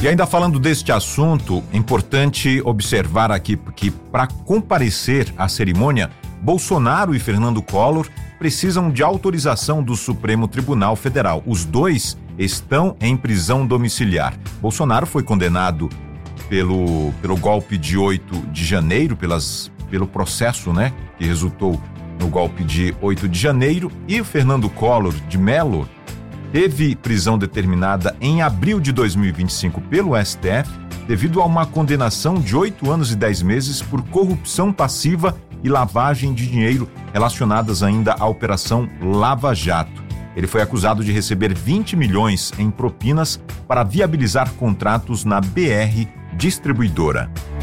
E ainda falando deste assunto, é importante observar aqui que para comparecer à cerimônia, Bolsonaro e Fernando Collor precisam de autorização do Supremo Tribunal Federal. Os dois estão em prisão domiciliar. Bolsonaro foi condenado pelo golpe de 8 de janeiro, pelo processo, né, que resultou no golpe de 8 de janeiro, e o Fernando Collor de Mello teve prisão determinada em abril de 2025 pelo STF, devido a uma condenação de 8 anos e 10 meses por corrupção passiva e lavagem de dinheiro relacionadas ainda à Operação Lava Jato. Ele foi acusado de receber 20 milhões em propinas para viabilizar contratos na BR Distribuidora.